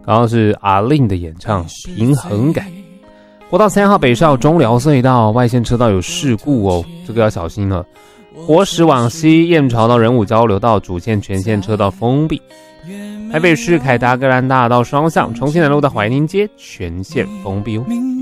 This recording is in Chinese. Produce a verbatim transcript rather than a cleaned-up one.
刚刚是阿令的演唱《平衡感》。国道三号北上中寮隧道外线车道有事故哦，这个要小心了。国十往西燕巢到仁武交流道主线全线车道封闭。台北市凯达格兰大道双向重庆南路到怀宁街全线封闭哦。